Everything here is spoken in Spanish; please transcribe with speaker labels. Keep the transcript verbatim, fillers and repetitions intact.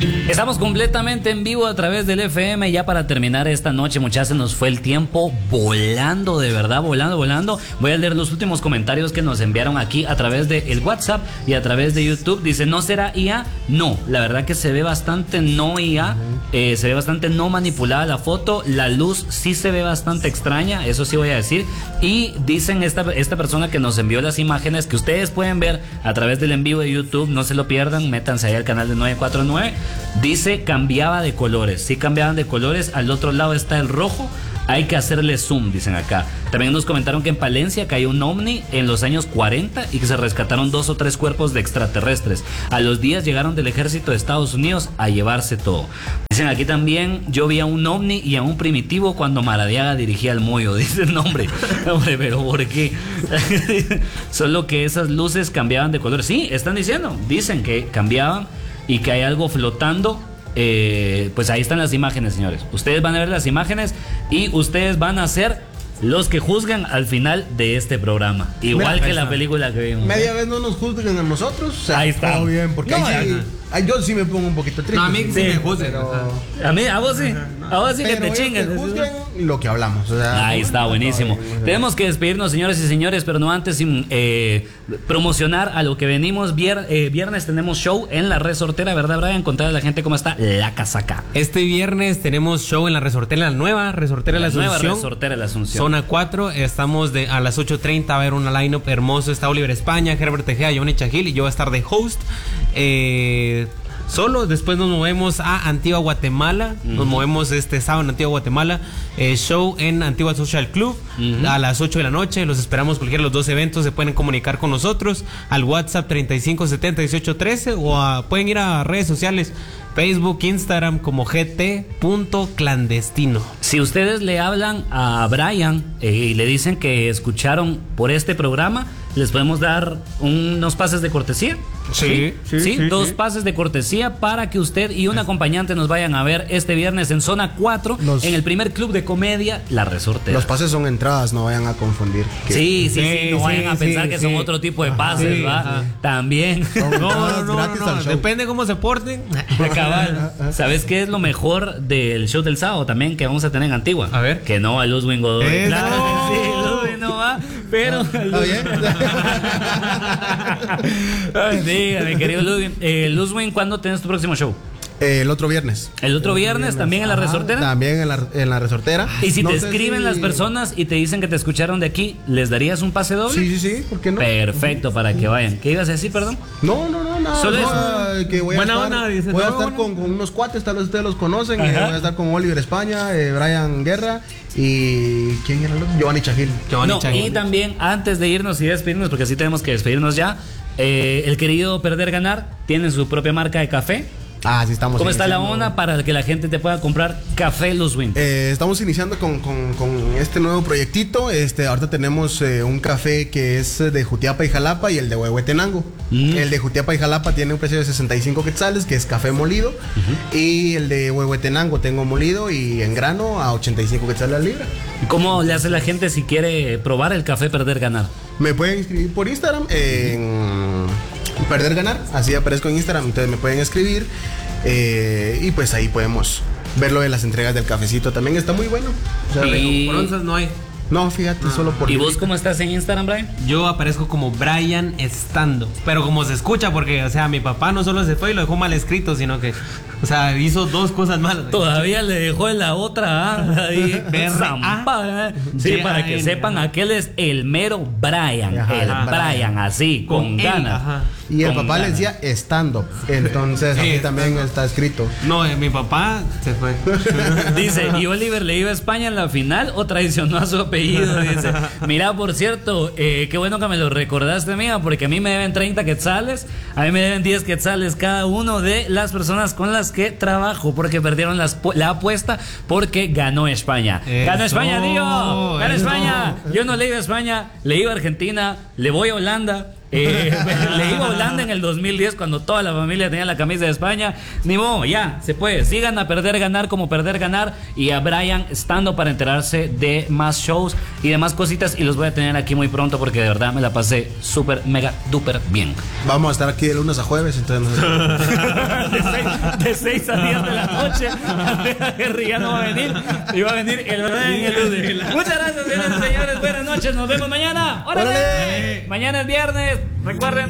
Speaker 1: Estamos completamente en vivo a través del F M. Ya para terminar esta noche, muchachos, se nos fue el tiempo volando, de verdad, volando, volando. Voy a leer los últimos comentarios que nos enviaron aquí a través del WhatsApp y a través de YouTube. Dice, ¿no será I A? No, la verdad que se ve bastante no I A, eh, se ve bastante no manipulada la foto. La luz sí se ve bastante extraña, eso sí voy a decir. Y dicen esta, esta persona que nos envió las imágenes, que ustedes pueden ver a través del en vivo de YouTube, no se lo pierdan, métanse ahí al canal de nueve cuatro nueve. Dice, cambiaba de colores. Sí cambiaban de colores. Al otro lado está el rojo. Hay que hacerle zoom, dicen acá. También nos comentaron que en Palencia cayó un ovni en los años cuarenta y que se rescataron dos o tres cuerpos de extraterrestres. A los días llegaron del ejército de Estados Unidos a llevarse todo. Dicen aquí también, yo vi a un ovni y a un primitivo cuando Maradiaga dirigía el Moyo. Dicen, hombre, hombre, pero ¿por qué? Solo que esas luces cambiaban de color. Sí, están diciendo, dicen que cambiaban y que hay algo flotando. Eh, pues ahí están las imágenes, señores. Ustedes van a ver las imágenes y ustedes van a ser los que juzgan al final de este programa. Igual Mira, que la película que vimos.
Speaker 2: Media vez no nos juzguen a nosotros. O sea,
Speaker 1: ahí está.
Speaker 2: Todo bien, porque
Speaker 1: no,
Speaker 2: ahí sí, ahí yo sí me pongo un poquito triste.
Speaker 3: No, a mí sí, sí me juzgan.
Speaker 2: Pero...
Speaker 1: A mí, a vos sí. A vos sí que te chingas.
Speaker 2: Que juzguen lo que hablamos. O sea,
Speaker 1: ahí está, buenísimo. Tenemos que despedirnos, señores y señores, pero no antes sin eh, promocionar a lo que venimos. Vier, eh, viernes tenemos show en la Resortera, ¿verdad, Brian? Contar a la gente cómo está la casaca.
Speaker 3: Este viernes tenemos show en la Resortera, la nueva Resortera de la Asunción.
Speaker 1: Nueva Resortera de la Asunción.
Speaker 3: Zona cuatro. Estamos de, a las ocho treinta. Va a haber una line-up hermoso. Está Oliver España, Herbert Tejeda, Johnny Chagil y yo voy a estar de host. Eh... Solo, después nos movemos a Antigua Guatemala. Uh-huh. Nos movemos este sábado en Antigua Guatemala. Eh, show en Antigua Social Club uh-huh. a las ocho de la noche. Los esperamos cualquiera de los dos eventos. Se pueden comunicar con nosotros al WhatsApp treinta y cinco setenta dieciocho trece o a, pueden ir a redes sociales, Facebook, Instagram como G T punto clandestino.
Speaker 1: Si ustedes le hablan a Brian eh, y le dicen que escucharon por este programa, les podemos dar unos pases de cortesía.
Speaker 3: Sí,
Speaker 1: sí, sí, sí dos sí. pases de cortesía para que usted y un acompañante nos vayan a ver este viernes en Zona cuatro, los, en el primer club de comedia La Resortera.
Speaker 2: Los pases son entradas, no vayan a confundir.
Speaker 1: Que... Sí, sí, sí, sí, no sí, vayan a sí, pensar sí, que sí. son otro tipo de pases, sí, ¿va? Ajá. También.
Speaker 3: No, no, no, no, no. Depende cómo se porten.
Speaker 1: De cabal. ¿Sabes qué es lo mejor del show del sábado también que vamos a tener en Antigua?
Speaker 3: A ver.
Speaker 1: Que no va Ludwig Godoy. Claro, no. Sí, Ludwig no va, pero...
Speaker 2: ¿Está bien?
Speaker 1: Ay, dígame, querido Ludwig. Eh, Ludwig, ¿cuándo tienes tu próximo show?
Speaker 2: Eh, el otro viernes.
Speaker 1: ¿El otro viernes, viernes también en la Resortera?
Speaker 2: También en la, en la Resortera.
Speaker 1: Y si
Speaker 2: no
Speaker 1: te escriben si... las personas y te dicen que te escucharon de aquí, ¿les darías un pase doble?
Speaker 2: Sí, sí, sí, ¿por qué no?
Speaker 1: Perfecto, para que vayan. ¿Qué ibas a decir, perdón?
Speaker 2: No, no, no, nada.
Speaker 1: Solo
Speaker 2: no,
Speaker 1: eso.
Speaker 2: Que voy a
Speaker 3: Buena
Speaker 2: estar,
Speaker 3: onda, dice,
Speaker 2: voy a
Speaker 3: no,
Speaker 2: estar
Speaker 3: no.
Speaker 2: con, con unos cuates, tal vez ustedes los conocen. Eh, voy a estar con Oliver España, eh, Brian Guerra y... ¿quién era el otro? Giovanni Chagil.
Speaker 1: Giovanni no, Chagil. Y también, antes de irnos y despedirnos, porque así tenemos que despedirnos ya, eh, el querido Perder Ganar tiene su propia marca de café.
Speaker 2: Ah, sí, estamos.
Speaker 1: ¿Cómo está la onda para que la gente te pueda comprar café Ludwig?
Speaker 2: Eh, estamos iniciando con, con, con este nuevo proyectito. Este, ahorita tenemos eh, un café que es de Jutiapa y Jalapa y el de Huehuetenango. Mm. El de Jutiapa y Jalapa tiene un precio de sesenta y cinco quetzales, que es café molido. Uh-huh. Y el de Huehuetenango tengo molido y en grano a ochenta y cinco quetzales la libra.
Speaker 1: ¿Cómo le hace la gente si quiere probar el café Perder Ganar?
Speaker 2: Me pueden escribir por Instagram en Perder Ganar, así aparezco en Instagram, entonces me pueden escribir eh, y pues ahí podemos ver lo de las entregas del cafecito, también está muy bueno.
Speaker 3: O sea, y... por onzas no hay.
Speaker 2: No, fíjate, no. Solo por...
Speaker 1: ¿Y vos cómo estás en Instagram, Brian?
Speaker 3: Yo aparezco como Brian Estando, pero como se escucha, porque, o sea, mi papá no solo se fue y lo dejó mal escrito, sino que, o sea, hizo dos cosas malas.
Speaker 1: Todavía le dejó en la otra A, ahí, zampa, ¿eh? Sí, para que sepan, aquel es el mero Brian, ajá, el ajá, Brian, así, con, con ganas. Ajá.
Speaker 2: Y el papá ganas. Le decía stand-up, entonces sí, aquí también está escrito.
Speaker 3: No, eh, mi papá se fue.
Speaker 1: Dice, ¿y Oliver le iba a España en la final o traicionó a su apellido? Dice, mira, por cierto, eh, qué bueno que me lo recordaste, mía, porque a mí me deben treinta quetzales, a mí me deben diez quetzales cada uno de las personas con las que trabajo, porque perdieron las, la apuesta, porque ganó España. Eso, ganó España, digo, ganó eso. España. Yo no le iba a España, le iba a Argentina, le voy a Holanda. Eh, leí Holanda en el dos mil diez cuando toda la familia tenía la camisa de España. Ni modo, ya, se puede. Sigan a Perder Ganar como Perder Ganar y a Brian estando para enterarse de más shows y demás cositas. Y los voy a tener aquí muy pronto porque de verdad me la pasé súper, mega, duper bien.
Speaker 2: Vamos a estar aquí de lunes a jueves, entonces.
Speaker 1: de, seis, de seis a diez de la noche. Andrea Guerri ya no va a venir. Y va a venir el Brian el lunes. Muchas gracias, señores y señores. Buenas noches. Nos vemos mañana. ¡Órale! ¡Órale! Mañana es viernes. Recuerden.